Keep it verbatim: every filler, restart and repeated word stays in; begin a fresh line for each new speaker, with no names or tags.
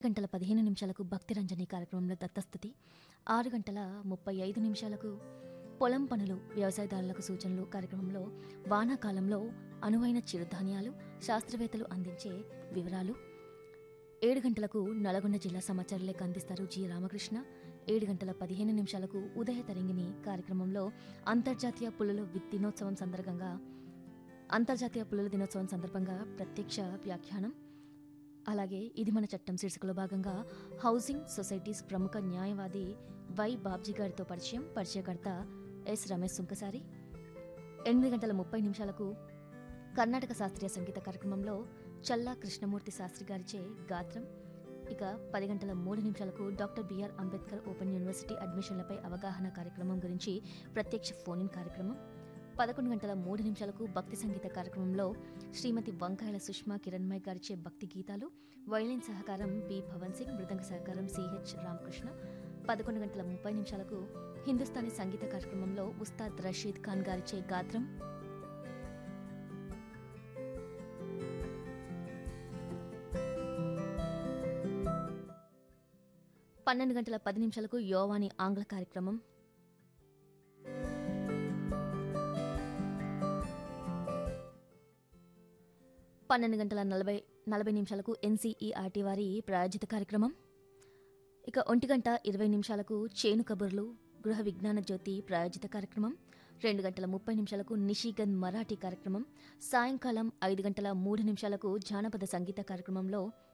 గంటల పదిహేను నిమిషాలకు భక్తి రంజని కార్యక్రమంలో దత్తస్థుతి, ఆరు గంటల ముప్పై ఐదు నిమిషాలకు పొలం పనులు వ్యవసాయదారులకు సూచనలు కార్యక్రమంలో వానాకాలంలో అనువైన చిరుధాన్యాలు శాస్త్రవేత్తలు అందించే వివరాలు, ఏడు గంటలకు నల్గొండ జిల్లా సమాచార లేఖ అందిస్తారు జి రామకృష్ణ. ఏడు గంటల పదిహేను నిమిషాలకు ఉదయ తరంగిణి కార్యక్రమంలో అంతర్జాతీయ పులుల వి- దినోత్సవం సందర్భంగా అంతర్జాతీయ పులుల దినోత్సవం సందర్భంగా ప్రత్యక్ష వ్యాఖ్యానం. అలాగే ఇది మన చట్టం శీర్షికలో భాగంగా హౌసింగ్ సొసైటీస్ ప్రముఖ న్యాయవాది వై బాబ్జీ గారితో పరిచయం, పరిచయకర్త ఎస్ రమేష్ సుంకసారి. ఎనిమిది గంటల ముప్పై నిమిషాలకు కర్ణాటక శాస్త్రీయ సంగీత కార్యక్రమంలో చల్లా కృష్ణమూర్తి శాస్త్రి గారిచే గాత్రం. ఇక పది గంటల మూడు నిమిషాలకు doctor BR Ambedkar open university అడ్మిషన్లపై అవగాహన కార్యక్రమం గురించి ప్రత్యక్ష ఫోన్ ఇన్ కార్యక్రమం. పదకొండు గంటల మూడు నిమిషాలకు భక్తి సంగీత కార్యక్రమంలో శ్రీమతి వంకాయల సుష్మా కిరణ్మయ్ గారిచే భక్తి గీతాలు, వైలిన్ సహకారం బి భవన్ సింగ్, మృదంగ సహకారం సిహెచ్ రామకృష్ణ. పదకొండు గంటల ముప్పై నిమిషాలకు హిందుస్థానీ సంగీత కార్యక్రమంలో ఉస్తాద్ రషీద్ ఖాన్ గారిచే గాత్రం. పన్నెండు గంటల పది నిమిషాలకు యోవాని ఆంగ్ల కార్యక్రమం. పన్నెండు గంటల నలభై నలభై నిమిషాలకు ఎన్సీఈఆర్టీ వారి ప్రాయోజిత కార్యక్రమం. ఇక ఒంటి గంట ఇరవై నిమిషాలకు చేను కబుర్లు, గృహ విజ్ఞాన జ్యోతి ప్రాయోజిత కార్యక్రమం. రెండు గంటల ముప్పై నిమిషాలకు నిషిగంధ్ మరాఠీ కార్యక్రమం. సాయంకాలం ఐదు గంటల మూడు నిమిషాలకు జానపద సంగీత కార్యక్రమంలో